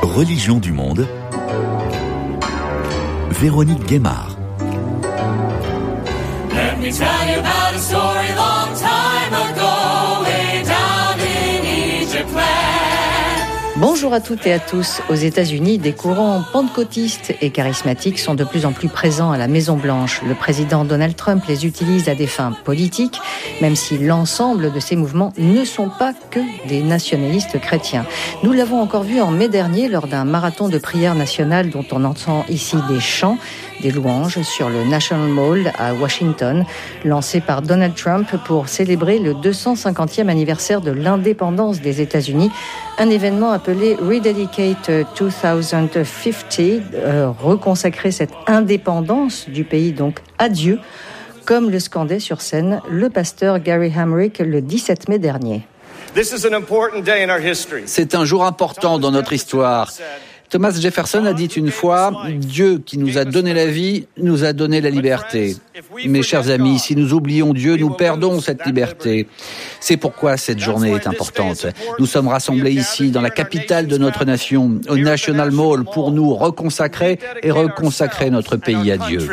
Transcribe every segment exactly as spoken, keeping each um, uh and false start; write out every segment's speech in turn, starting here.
Religion du monde, Véronique Guémard. Let me tell you about a story long time ago, way down in Egypt land. Bonjour à toutes et à tous. Aux États-Unis, des courants pentecôtistes et charismatiques sont de plus en plus présents à la Maison-Blanche. Le président Donald Trump les utilise à des fins politiques, même si l'ensemble de ces mouvements ne sont pas que des nationalistes chrétiens. Nous l'avons encore vu en mai dernier lors d'un marathon de prière nationale dont on entend ici des chants, des louanges sur le National Mall à Washington, lancé par Donald Trump pour célébrer le deux cent cinquantième anniversaire de l'indépendance des États-Unis, un événement appelé Rededicate deux mille cinquante, euh, reconsacrer cette indépendance du pays donc à Dieu, comme le scandait sur scène le pasteur Gary Hamrick le dix-sept mai dernier. C'est un jour important dans notre histoire. Thomas Jefferson a dit une fois « Dieu qui nous a donné la vie, nous a donné la liberté ». Mes chers amis, si nous oublions Dieu, nous perdons cette liberté. C'est pourquoi cette journée est importante. Nous sommes rassemblés ici, dans la capitale de notre nation, au National Mall, pour nous reconsacrer et reconsacrer notre pays à Dieu.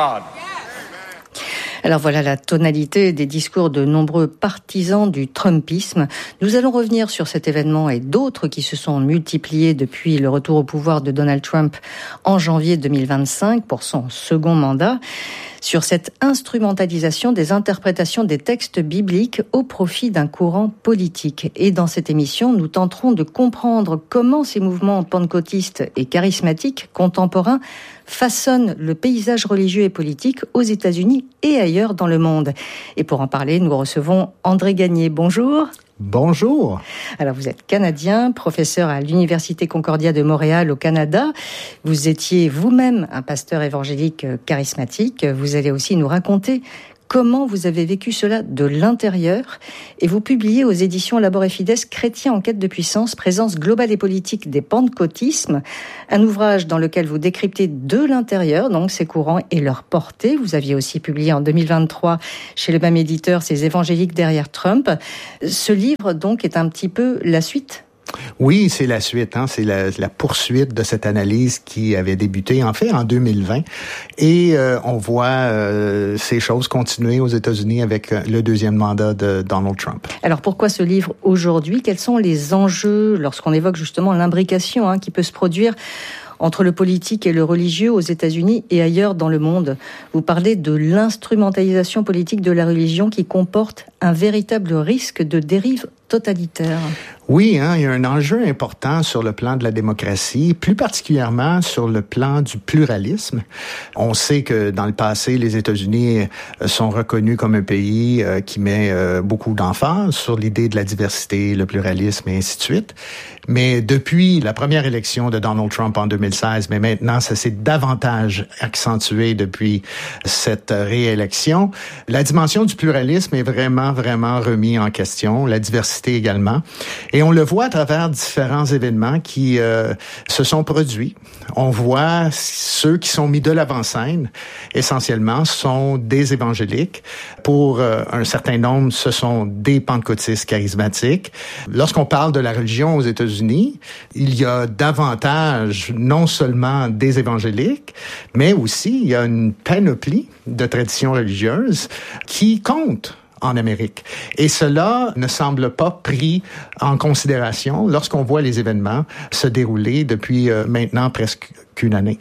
Alors voilà la tonalité des discours de nombreux partisans du Trumpisme. Nous allons revenir sur cet événement et d'autres qui se sont multipliés depuis le retour au pouvoir de Donald Trump en janvier deux mille vingt-cinq pour son second mandat, sur cette instrumentalisation des interprétations des textes bibliques au profit d'un courant politique. Et dans cette émission, nous tenterons de comprendre comment ces mouvements pentecôtistes et charismatiques contemporains façonnent le paysage religieux et politique aux États-Unis et ailleurs dans le monde. Et pour en parler, nous recevons André Gagné. Bonjour. Bonjour. Alors vous êtes canadien, professeur à l'Université Concordia de Montréal au Canada. Vous étiez vous-même un pasteur évangélique charismatique. Vous allez aussi nous raconter comment vous avez vécu cela de l'intérieur. Et vous publiez aux éditions Labor et Fides Chrétiens en quête de puissance, présence globale et politique des pentecôtismes, un ouvrage dans lequel vous décryptez de l'intérieur donc ces courants et leur portée. Vous aviez aussi publié en deux mille vingt-trois chez le même éditeur Ces évangéliques derrière Trump. Ce livre donc est un petit peu la suite. Oui, c'est la suite, hein, c'est la, la poursuite de cette analyse qui avait débuté en fait en deux mille vingt, et euh, on voit euh, ces choses continuer aux États-Unis avec le deuxième mandat de Donald Trump. Alors pourquoi ce livre aujourd'hui ? Quels sont les enjeux lorsqu'on évoque justement l'imbrication hein, qui peut se produire entre le politique et le religieux aux États-Unis et ailleurs dans le monde? Vous parlez de l'instrumentalisation politique de la religion qui comporte un véritable risque de dérive totalitaire. Oui, hein, il y a un enjeu important sur le plan de la démocratie, plus particulièrement sur le plan du pluralisme. On sait que dans le passé, les États-Unis sont reconnus comme un pays euh, qui met euh, beaucoup d'emphase sur l'idée de la diversité, le pluralisme et ainsi de suite. Mais depuis la première élection de Donald Trump en deux mille seize, mais maintenant ça s'est davantage accentué depuis cette réélection, la dimension du pluralisme est vraiment, vraiment remise en question, la diversité également. Et on le voit à travers différents événements qui euh, se sont produits. On voit ceux qui sont mis de l'avant-scène, essentiellement, sont des évangéliques. Pour euh, un certain nombre, ce sont des pentecôtistes charismatiques. Lorsqu'on parle de la religion aux États-Unis, il y a davantage non seulement des évangéliques, mais aussi il y a une panoplie de traditions religieuses qui comptent en Amérique. Et cela ne semble pas pris en considération lorsqu'on voit les événements se dérouler depuis euh, maintenant presque qu'une année.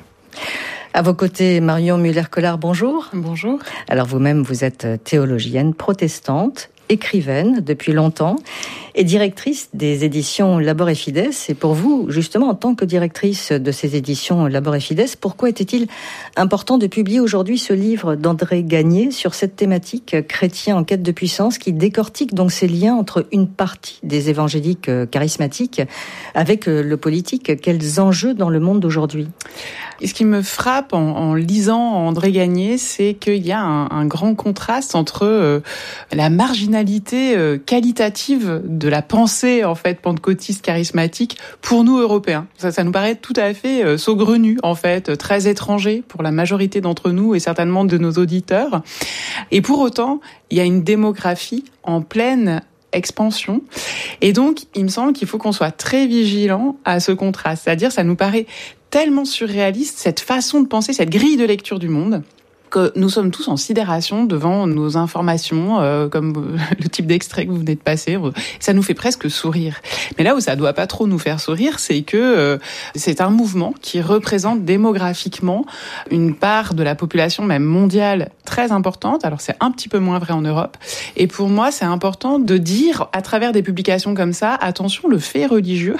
À vos côtés, Marion Muller-Collard, bonjour. Bonjour. Alors vous-même, vous êtes théologienne protestante, écrivaine depuis longtemps et directrice des éditions Labor et Fides. Et pour vous, justement, en tant que directrice de ces éditions Labor et Fides, pourquoi était-il important de publier aujourd'hui ce livre d'André Gagné sur cette thématique chrétien en quête de puissance qui décortique donc ces liens entre une partie des évangéliques charismatiques avec le politique? Quels enjeux dans le monde d'aujourd'hui? Et ce qui me frappe en, en lisant André Gagné, c'est qu'il y a un, un grand contraste entre euh, la marginalité euh, qualitative de la pensée en fait pentecôtiste charismatique pour nous Européens. Ça, ça nous paraît tout à fait euh, saugrenu en fait, très étranger pour la majorité d'entre nous et certainement de nos auditeurs. Et pour autant, il y a une démographie en pleine expansion. Et donc, il me semble qu'il faut qu'on soit très vigilant à ce contraste. C'est-à-dire, ça nous paraît tellement surréaliste, cette façon de penser, cette grille de lecture du monde, que nous sommes tous en sidération devant nos informations, euh, comme le type d'extrait que vous venez de passer. Ça nous fait presque sourire. Mais là où ça doit pas trop nous faire sourire, c'est que euh, c'est un mouvement qui représente démographiquement une part de la population même mondiale très importante. Alors c'est un petit peu moins vrai en Europe. Et pour moi, c'est important de dire, à travers des publications comme ça, attention, le fait religieux,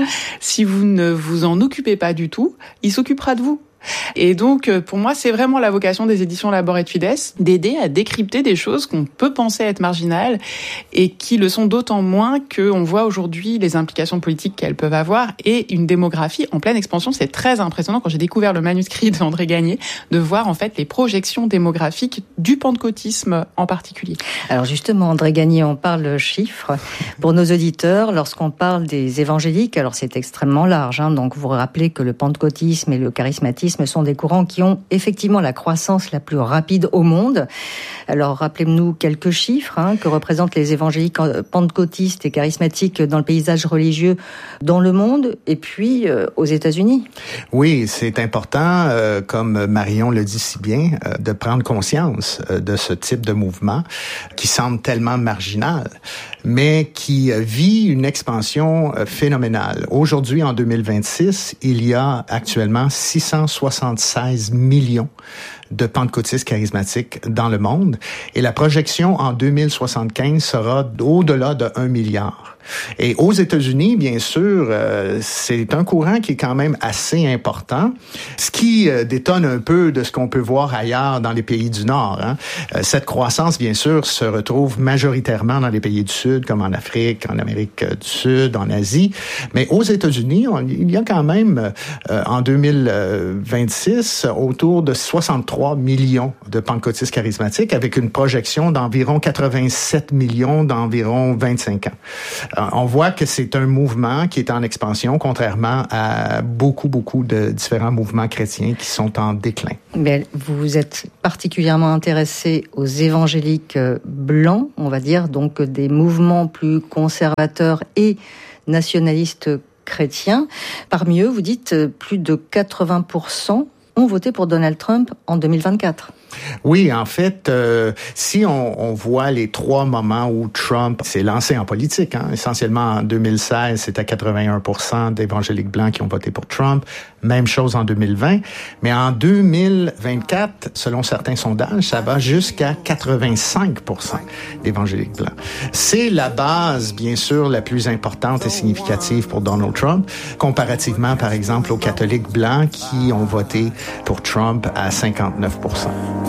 si vous ne vous en occupez pas du tout, il s'occupera de vous. Et donc, pour moi, c'est vraiment la vocation des éditions Labor et Fides, d'aider à décrypter des choses qu'on peut penser être marginales et qui le sont d'autant moins qu'on voit aujourd'hui les implications politiques qu'elles peuvent avoir et une démographie en pleine expansion. C'est très impressionnant, quand j'ai découvert le manuscrit d'André Gagné, de voir en fait les projections démographiques du pentecôtisme en particulier. Alors justement, André Gagné, on parle chiffres. Pour nos auditeurs, lorsqu'on parle des évangéliques, alors c'est extrêmement large, hein, donc vous vous rappelez que le pentecôtisme et le charismatisme sont des courants qui ont effectivement la croissance la plus rapide au monde. Alors, rappelez-nous quelques chiffres hein, que représentent les évangéliques pentecôtistes et charismatiques dans le paysage religieux dans le monde et puis euh, aux États-Unis. Oui, c'est important, euh, comme Marion le dit si bien, euh, de prendre conscience euh, de ce type de mouvement qui semble tellement marginal, mais qui euh, vit une expansion euh, phénoménale. Aujourd'hui, en deux mille vingt-six, il y a actuellement six cent soixante-seize millions de pentecôtistes charismatiques dans le monde. Et la projection en deux mille soixante-quinze sera au-delà de un milliard. Et aux États-Unis, bien sûr, euh, c'est un courant qui est quand même assez important, ce qui euh, détonne un peu de ce qu'on peut voir ailleurs dans les pays du Nord. Hein. Euh, cette croissance, bien sûr, se retrouve majoritairement dans les pays du Sud, comme en Afrique, en Amérique du Sud, en Asie. Mais aux États-Unis, on, il y a quand même, euh, en deux mille vingt-six, autour de soixante-trois millions de pentecôtistes charismatiques, avec une projection d'environ quatre-vingt-sept millions dans environ vingt-cinq ans. On voit que c'est un mouvement qui est en expansion, contrairement à beaucoup, beaucoup de différents mouvements chrétiens qui sont en déclin. Mais vous vous êtes particulièrement intéressé aux évangéliques blancs, on va dire, donc des mouvements plus conservateurs et nationalistes chrétiens. Parmi eux, vous dites plus de quatre-vingts pour cent ont voté pour Donald Trump en deux mille vingt-quatre. Oui, en fait, euh, si on, on voit les trois moments où Trump s'est lancé en politique, hein, essentiellement en deux mille seize, c'était quatre-vingt-un pour cent d'évangéliques blancs qui ont voté pour Trump. Même chose en deux mille vingt. Mais en deux mille vingt-quatre, selon certains sondages, ça va jusqu'à quatre-vingt-cinq pour cent d'évangéliques blancs. C'est la base, bien sûr, la plus importante et significative pour Donald Trump, comparativement, par exemple, aux catholiques blancs qui ont voté pour Trump à cinquante-neuf pour cent.